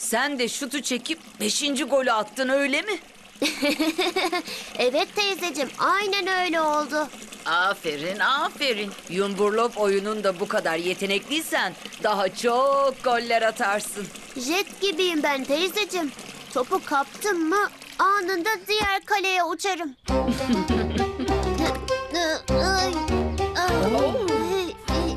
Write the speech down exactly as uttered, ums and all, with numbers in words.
Sen de şutu çekip beşinci golü attın, öyle mi? Evet teyzeciğim, aynen öyle oldu. Aferin, aferin. Yumburlop oyununda bu kadar yetenekliysen daha çok goller atarsın. Jet gibiyim ben teyzeciğim. Topu kaptım mı anında diğer kaleye uçarım.